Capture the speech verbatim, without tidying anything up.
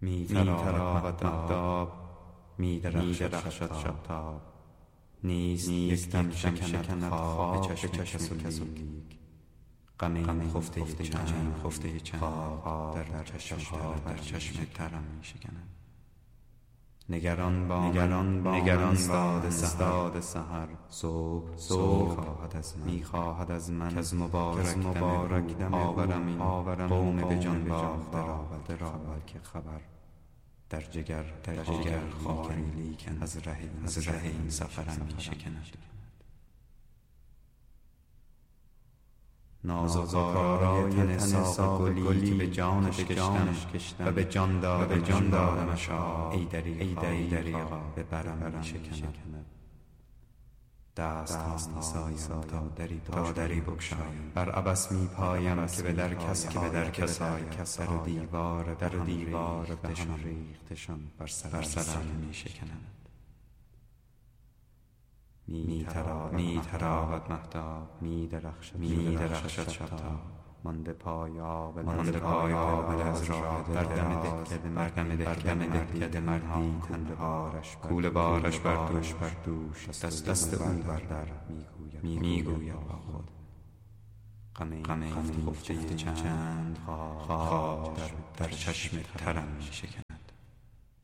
می تراود مهتاب، می درخشد شبتاب. نیست یک دم شکند خواب چشم کسولیک. غم خفته چند خفته چند خواب در چشم در چشم ترم می شکند. نگران با نگران با نگران باد سحر سحر صبح صبح خواهد از من می خواهد از من که از مبارک مبارک دم آورم آورم قوم به جان باخته را خبر که خبر در جگر در جگر خاری لیکن از ره از ره این سفرم می شکند. ناز و زارای تن ساق گلی که به جانش کشتم و به جان داد به جان دادمش ای دریغا به برم می شکند. دست ها می سایم تا دری تا دری بگشایم، بر عبث می پایم که به در کس که به در کس آیم. در و دیوار در و دیوار دهان ریختشان بر سرم می شکند. می تراود مهتاب، می درخشد شبتاب. مانده پایاب مانده پایاب از راه در دم دهکده مردم دهکده مردی تنده بارش کوله بارش بر دوش بر دوش دست دست او بر در می گوید با خود غم خفته چند خواب در چشم ترم می شکند.